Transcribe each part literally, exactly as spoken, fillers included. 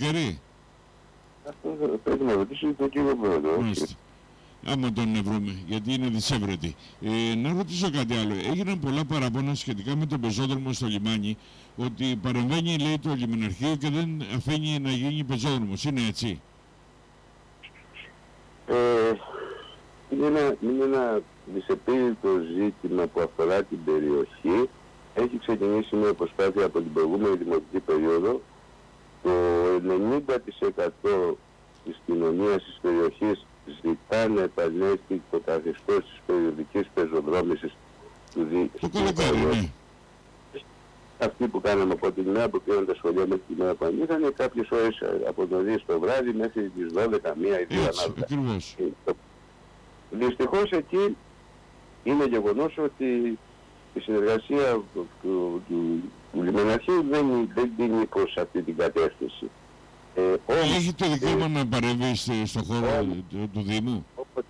χέρι? Αυτό πρέπει να ρωτήσω τον κύριο Πρόεδρο. Μάλιστα. Άμα τον βρούμε, γιατί είναι δυσέβρετη. Ε, να ρωτήσω κάτι άλλο. Έγιναν πολλά παράπονα σχετικά με τον πεζόδρομο στο λιμάνι, ότι παρεμβαίνει, λέει, το λιμεναρχείο και δεν αφήνει να γίνει πεζόδρομος. Είναι έτσι? Ε, είναι, ένα, είναι ένα δυσεπίλητο ζήτημα που αφορά την περιοχή. Έχει ξεκινήσει μια προσπάθεια από την προηγούμενη δημοτική περίοδο. Το ενενήντα τοις εκατό της κοινωνίας της περιοχής ζητάνε επανέλθει το καθεστώς της περιοδικής πεζοδρόμησης του Δήμου. Το καλοκαίρι, ναι. Αυτοί που κάναμε από την μέρα που πήγαν τα σχολεία μέχρι τη μέρα που ανοίγανε, κάποιες ώρες από το δύο το βράδυ μέχρι τις δώδεκα, μία ή δύο ανάλογα. Δυστυχώς εκεί είναι γεγονός ότι η συνεργασία του, του, του, του λιμεναρχείου δεν, δεν δίνει προς αυτή την κατεύθυνση. Ε, όμως, έχει το δικαίωμα ε, να παρέμβει στον χώρο ε, του, του Δήμου. Όπως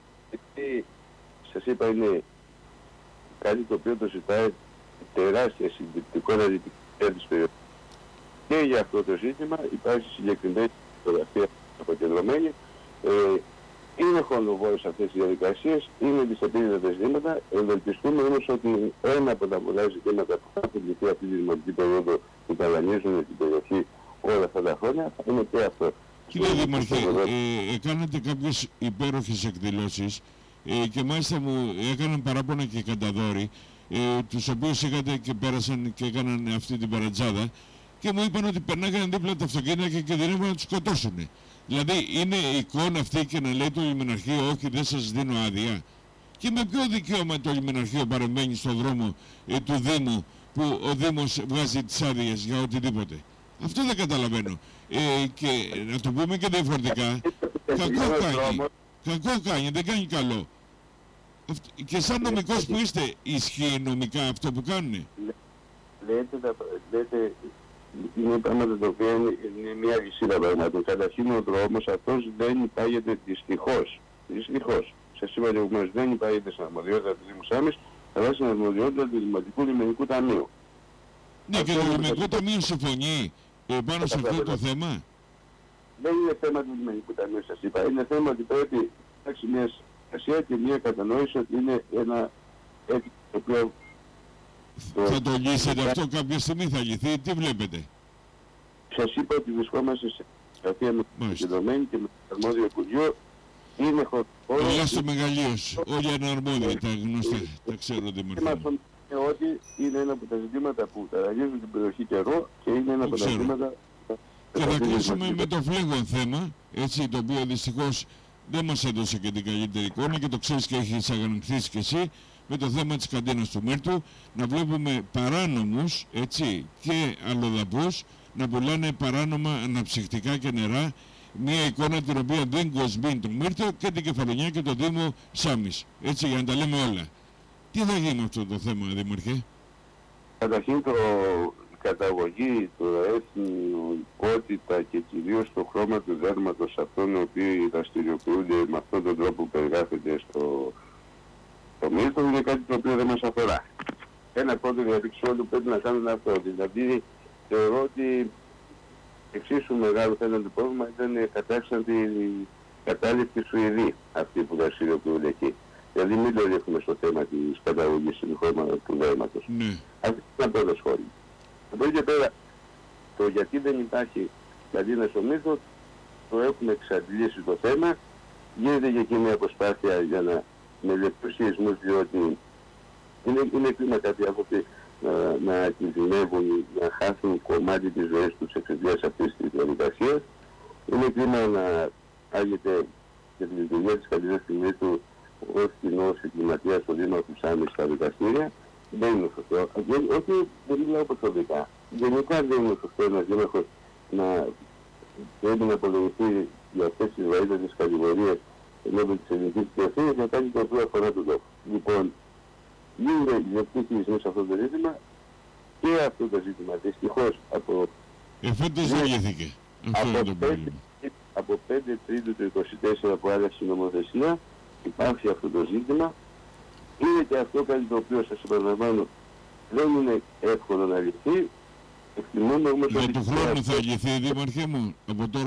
σας είπα, είναι κάτι το οποίο το ζητάει τεράστια συντηρητικότητα της περιοχής. Και για αυτό το ζήτημα υπάρχει συγκεκριμένη φωτογραφία αποκεντρωμένη. Ε, είναι χρονοβόρες αυτές οι διαδικασίες, είναι δυσεπίλητα ζητήματα. Ευελπιστούμε όμως ότι ένα από τα πολλά ζητήματα που θα αποκλειθεί αυτή τη δημοτική περίοδο που ταλανίζουν την περιοχή όλα αυτά τα χρόνια είναι και αυτό. Κύριε Δήμαρχε, ε, κάνατε κάποιες υπέροχες εκδηλώσεις ε, και μάλιστα μου έκαναν παράπονα και καταδόροι, ε, τους οποίους είχατε και πέρασαν και έκαναν αυτή την παρατζάδα και μου είπαν ότι περνάγανε δίπλα τα αυτοκίνητα και κινδυνεύουν να τους σκοτώσουν. Δηλαδή είναι η εικόνα αυτή και να λέει το λιμεναρχείο όχι, δεν σας δίνω άδεια? Και με ποιο δικαίωμα το λιμεναρχείο παρεμβαίνει στον δρόμο ε, του Δήμου που ο Δήμος βγάζει τις άδειες για οτιδήποτε? Αυτό δεν καταλαβαίνω. Ε, και να το πούμε και διαφορετικά, κακό κάνει. Κακό κάνει, δεν κάνει καλό. Και σαν νομικός που είστε, ισχύει νομικά αυτό που κάνουν? Λέτε, λέτε, είναι πράγματα τα οποία είναι, είναι μια λυσίδα πραγμάτων. Καταρχήν ο δρόμος αυτός δεν υπάγεται δυστυχώς. Δυστυχώς. Σας είπα προηγουμένως, δεν υπάγεται στην αρμοδιότητα του Δήμου Σάμης, αλλά στην αρμοδιότητα του Δημοτικού Λιμενικού Ταμείου. Ναι, και το Λιμενικό Ταμείο συμφωνεί ε, πάνω σε αυτό το θέμα. Δεν είναι θέμα του Λιμενικού Ταμείου, σας είπα. Είναι θέμα ότι πρέπει να υπάρξει μια συνεργασία και μια κατανόηση ότι είναι ένα έθιμο το οποίο... Θα το λύσετε αυτό κάποια στιγμή, θα λυθεί, τι βλέπετε? Σας είπα ότι βρισκόμαστε σε συνεργασία με την Κεντρωμένη και με το αρμόδιο Υπουργείο. Είναι χωροφόρο... Ελά στο μεγαλείος, όλοι είναι αρμόδιοι, τα γνωστά, τα ξέρω τι μορφή. Ότι είναι ένα από τα ζητήματα που ταραγγίζουν την περιοχή καιρό και είναι ένα από τα ζητήματα... Και θα κλείσουμε με το φλέγον θέμα, έτσι, το οποίο δυστυχώς δεν μας έδωσε και την καλύτερη εικόνα και το ξέρεις και έχεις αγανακτήσει κι εσύ, με το θέμα της καντίνας του Μύρτου, να βλέπουμε παράνομους, έτσι, και αλλοδαπούς να πουλάνε παράνομα αναψυκτικά και νερά, μια εικόνα την οποία δεν κοσμεί το Μύρτο και την Κεφαλονιά και το Δήμο Σάμης, έτσι, για να τα λέμε όλα. Τι θα γίνει με αυτό το θέμα, Δήμαρχε? Καταρχήν το καταγωγή, το εθνικότητα και κυρίως το χρώμα του δέρματος αυτών οι οποίοι δραστηριοποιούνται με αυτόν τον τρόπο που περιγράφεται στο το Μύρτο είναι κάτι το οποίο δεν μας αφορά. Ένα πρώτο διαδίκτυο όλοι πρέπει να κάνουν αυτό. Δηλαδή θεωρώ ότι εξίσου μεγάλο φαίνεται το πρόβλημα ήταν κατάξαν την κατάληψη Σουηδοί αυτοί που δραστηριοποιούνται εκεί. Δηλαδή μην το ρίχνουμε στο θέμα της καταγωγής του χρώματος του δέρματος. Mm. Αυτό είναι ένα πρώτο σχόλιο. Από εκεί και πέρα το γιατί δεν υπάρχει καντίνα στο Μύρτο το έχουμε εξαντλήσει το θέμα. Γίνεται και εκεί μια προσπάθεια για να με λεπτοσιασμούς, διότι είναι, είναι κρίμα κάποιοι άνθρωποι να, να κινδυνεύουν, να χάσουν κομμάτι της ζωής τους εξαιτίας αυτής της διαδικασίας. Είναι κρίμα να άγεται και τη λειτουργία της καντίνας του Μύρτου ως κοινός εγκληματίας ο Δήμαρχος Σάμης στα δικαστήρια. Δεν είναι σωστό. Όχι, δεν μιλάω προσωπικά. Γενικά δεν είναι σωστό ένας δήμαρχος να πρέπει να απολογηθεί για αυτές τις βαρύτατες κατηγορίες λόγω της ελληνικής δικαιοσύνης για κάτι το οποίο αφορά τον τόπο. Λοιπόν, γίνεται λεπτή χειρισμή σε αυτό το ζήτημα και αυτό το ζήτημα δυστυχώς από... Εφέτος δεν λύθηκε. Από πέντε Τρίτου του είκοσι τέσσερα που άλλαξε η νομοθεσία υπάρχει αυτό το ζήτημα. Είναι και αυτό κάτι το οποίο σας επαναλαμβάνω δεν είναι εύκολο να λυθεί. Εκτιμούμε όμως για ότι... του χρόνου θα λυθεί, Δήμαρχε μου, από τώρα